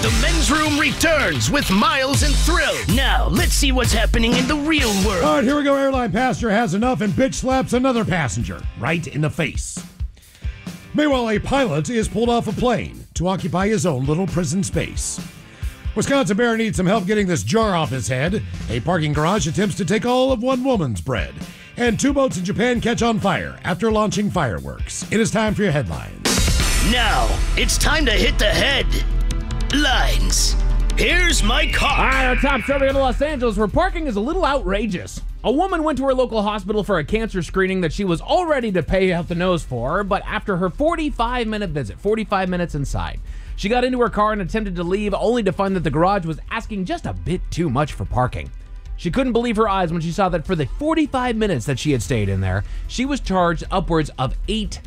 The Men's Room returns with Miles and Thrill. Now, let's see what's happening in the real world. All right, here we go. Airline passenger has enough and bitch slaps another passenger right in the face. Meanwhile, a pilot is pulled off a plane to occupy his own little prison space. Wisconsin bear needs some help getting this jar off his head. A parking garage attempts to take all of one woman's bread. And 2 boats in Japan catch on fire after launching fireworks. It is time for your headlines. Now, it's time to hit the headlines. Here's my car. All right, our top story in Los Angeles, where parking is a little outrageous. A woman went to her local hospital for a cancer screening that she was all ready to pay out the nose for, but after her 45-minute visit, 45 minutes inside, she got into her car and attempted to leave, only to find that the garage was asking just a bit too much for parking. She couldn't believe her eyes when she saw that for the 45 minutes that she had stayed in there, she was charged upwards of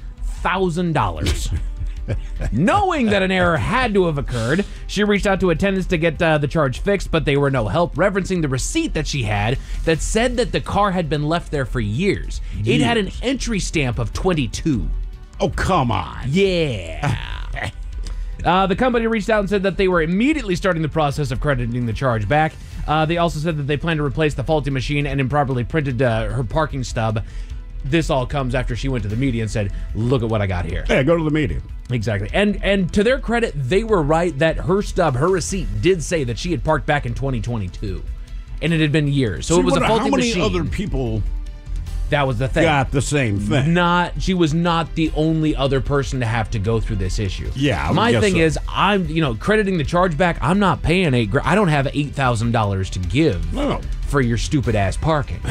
$8,000. Knowing that an error had to have occurred, she reached out to attendants to get the charge fixed, but they were no help, referencing the receipt that she had that said that the car had been left there for years. It had an entry stamp of 22. Oh, come on. Yeah. The company reached out and said that they were immediately starting the process of crediting the charge back. They also said that they plan to replace the faulty machine and improperly printed her parking stub. This all comes after she went to the media and said, look at what I got here. Yeah, go to the media. Exactly. And to their credit, they were right that her stub, her receipt, did say that she had parked back in 2022. And it had been years. So it was a faulty machine. How many other people that was the thing. got the same thing? She was not the only other person to have to go through this issue. Yeah, my thing is, I'm crediting the charge back. I'm not paying I don't have $8,000 to give for your stupid ass parking.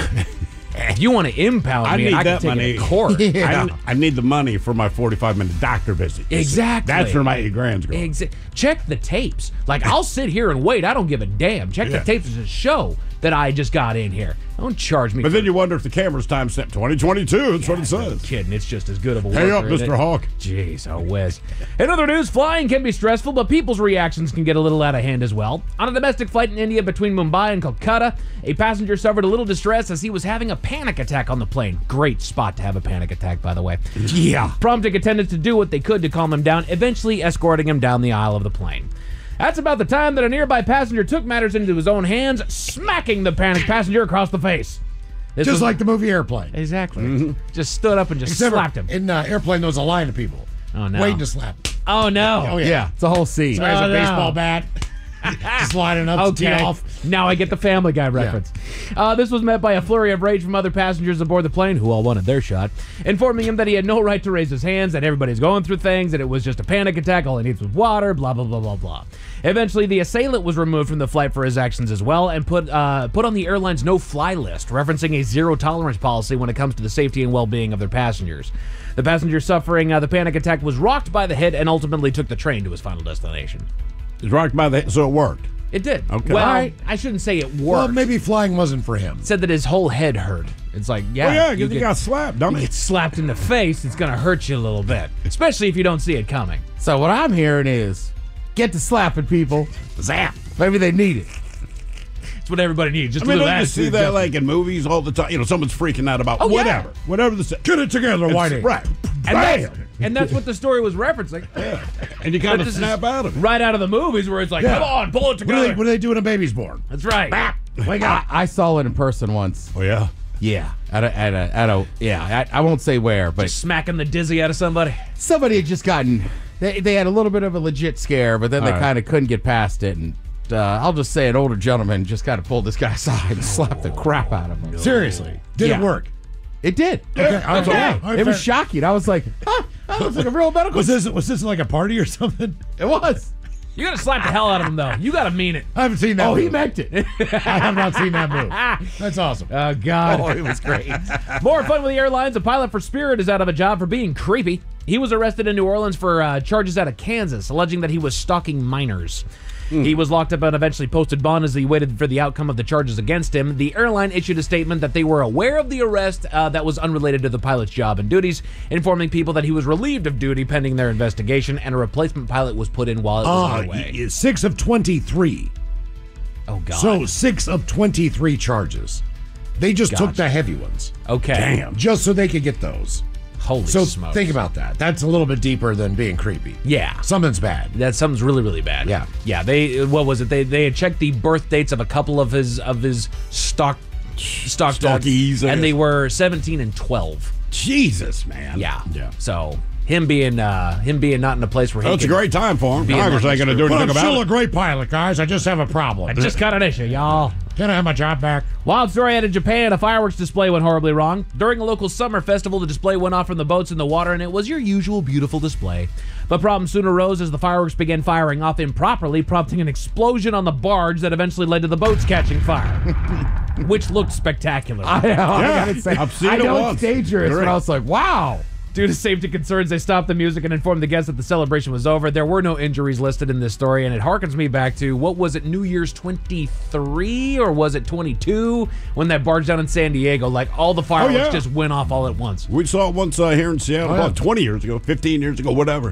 If you want to impound me, I can take it to court. Yeah. I need the money for my 45-minute doctor visit. Exactly. That's where my $8,000's going. Check the tapes. Like, I'll sit here and wait. I don't give a damn. Check the tapes to show that I just got in here. Don't charge me. But then you wonder if the camera's timestamped 2022. That's what it says. No kidding. It's just as good of a Hey worker, up, Mr. Hawk. Jeez, oh whiz. In other news, flying can be stressful, but people's reactions can get a little out of hand as well. On a domestic flight in India between Mumbai and Kolkata, a passenger suffered a little distress as he was having a panic attack on the plane. Great spot to have a panic attack, by the way. Yeah. Prompting attendants to do what they could to calm him down, eventually escorting him down the aisle of the plane. That's about the time that a nearby passenger took matters into his own hands, smacking the panicked passenger across the face. Just like the movie Airplane. Exactly. Mm-hmm. Just stood up and just slapped him. In Airplane, there was a line of people waiting to slap him. Oh, no. Oh, yeah. It's a whole scene. Somebody has a baseball bat. Just lining up to tee off. Now I get the Family Guy reference. This was met by a flurry of rage from other passengers aboard the plane who all wanted their shot, informing him that he had no right to raise his hands, that everybody's going through things, that it was just a panic attack, all he needs was water, blah, blah, blah, blah, blah. Eventually, the assailant was removed from the flight for his actions as well and put on the airline's no-fly list, referencing a zero-tolerance policy when it comes to the safety and well-being of their passengers. The passenger suffering the panic attack was rocked by the hit and ultimately took the train to his final destination. It was rocked by the hit, so it worked. It did. Okay. Well, I shouldn't say it worked. Well, maybe flying wasn't for him. Said that his whole head hurt. It's like, you got slapped, don't you? Get slapped in the face, it's going to hurt you a little bit, especially if you don't see it coming. So what I'm hearing is, get to slapping people. Zap. Maybe they need it. It's what everybody needs. Just a don't little you see that like in movies all the time? Someone's freaking out about whatever. Yeah. Whatever get it together, Whitey. Right. And that's what the story was referencing. Yeah. And you kind of snap out of it. Right out of the movies where it's like, come on, pull it together. What do they do when a baby's born? That's right. I saw it in person once. Oh, yeah? Yeah. I won't say where, but just smacking the dizzy out of somebody. Somebody had just gotten, they had a little bit of a legit scare, but then they kind of couldn't get past it. And I'll just say an older gentleman just kind of pulled this guy aside and slapped the crap out of him. Seriously. Did it work? It did. Okay. It was shocking. I was like, that looks like a real medical. Was this like a party or something? It was. You got to slap the hell out of him, though. You got to mean it. I haven't seen that move. He meant it. I have not seen that move. That's awesome. Oh, God. Oh, it was great. More fun with the airlines. A pilot for Spirit is out of a job for being creepy. He was arrested in New Orleans for charges out of Kansas, alleging that he was stalking minors. He was locked up and eventually posted bond as he waited for the outcome of the charges against him. The airline issued a statement that they were aware of the arrest that was unrelated to the pilot's job and duties, informing people that he was relieved of duty pending their investigation, and a replacement pilot was put in while it was underway. 6 of 23. Oh, God. So 6 of 23 charges. They just took the heavy ones. Okay. Damn. Just so they could get those. Holy So smokes. think about that. That's a little bit deeper than being creepy. Yeah. Something's bad. Something's really, really bad. Yeah. Yeah, what was it? They had checked the birth dates of a couple of his stock dogs, Stockies, I and guess. they were 17 and 12. Jesus, man. Yeah. Yeah. So him being not in a place where he Well, it's a can- great time for him. Being Congress ain't going to do Well, anything I'm about still it. a great pilot, guys. I just have a problem. I just got an issue, y'all. Can I have my job back? Wild story out of Japan. A fireworks display went horribly wrong. During a local summer festival, the display went off from the boats in the water, and it was your usual beautiful display. But problems soon arose as the fireworks began firing off improperly, prompting an explosion on the barge that eventually led to the boats catching fire, which looked spectacular. I gotta say, I've seen I it know once. it's dangerous, Great. but I was like, wow. Due to safety concerns, they stopped the music and informed the guests that the celebration was over. There were no injuries listed in this story, and it harkens me back to, what was it, New Year's 23 or was it 22? When that barge down in San Diego, like all the fireworks yeah. just went off all at once. We saw it once here in Seattle, yeah. about 20 years ago, 15 years ago, whatever.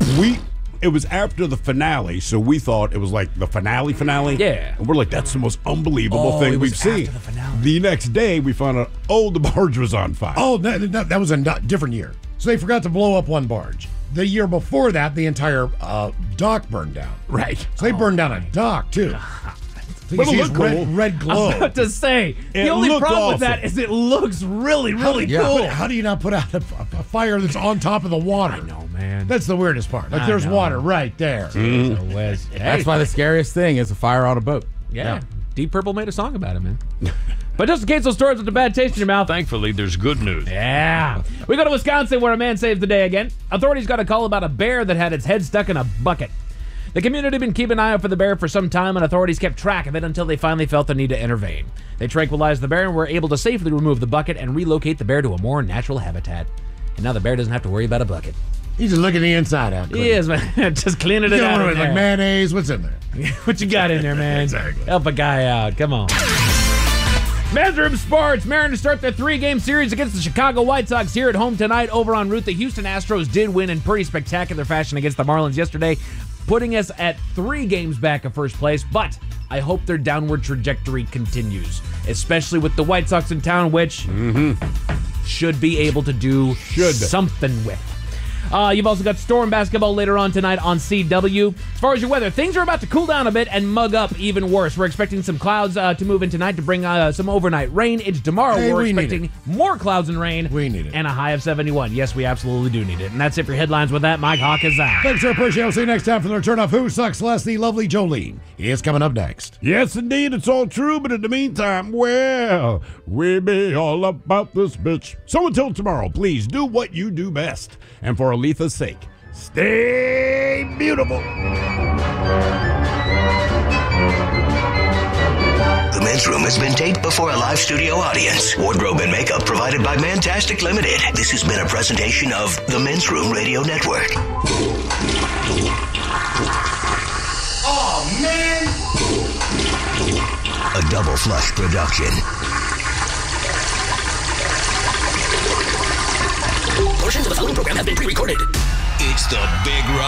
It was after the finale, so we thought it was like the finale. Yeah. And we're like, that's the most unbelievable Oh, thing it we've was seen. after the finale. The next day, we found out, the barge was on fire. Oh, that was a different year. So they forgot to blow up one barge. The year before that, the entire dock burned down. Right. So they burned down a dock, too. So you But it see looked this cool. red glow. About to say, the It only looked problem with that awesome. is it looks really, really Yeah. cool. How do you not put out a fire that's on top of the water? I know, man. That's the weirdest part. Like, I there's know. water right there. That's why the scariest thing is a fire on a boat. Yeah. Deep Purple made a song about it, man. But just in case those stories with a bad taste in your mouth. Thankfully, there's good news. Yeah. We go to Wisconsin where a man saved the day again. Authorities got a call about a bear that had its head stuck in a bucket. The community had been keeping an eye out for the bear for some time, and authorities kept track of it until they finally felt the need to intervene. They tranquilized the bear and were able to safely remove the bucket and relocate the bear to a more natural habitat. And now the bear doesn't have to worry about a bucket. He's just looking the inside out. He is, man. Just cleaning it You out. know, in like there. mayonnaise. What's in there? What you got in there, man? Exactly. Help a guy out. Come on. Men's Room Sports. Mariners start their 3-game series against the Chicago White Sox here at home tonight over en route. The Houston Astros did win in pretty spectacular fashion against the Marlins yesterday, putting us at 3 games back of first place, but I hope their downward trajectory continues, especially with the White Sox in town, which should be able to do something with. You've also got Storm basketball later on tonight on CW. As far as your weather, things are about to cool down a bit and mug up even worse. We're expecting some clouds to move in tonight to bring some overnight rain. Into tomorrow, Hey, we're we need expecting more clouds and rain. We need it. And a high of 71. Yes, we absolutely do need it. And that's it for headlines. With that, Mike Hawk is out. Thanks, I appreciate it. We'll see you next time for the return of Who Sucks Less, the lovely Jolene. He is coming up next. Yes, indeed, it's all true, but in the meantime, well, we be all about this bitch. So until tomorrow, please do what you do best. And for Aletha's sake, stay beautiful. The Men's Room has been taped before a live studio audience. Wardrobe and makeup provided by Mantastic Limited. This has been a presentation of the Men's Room Radio Network. Oh, man! A Double Flush production. Portions of the following program have been pre-recorded. It's the Big Rock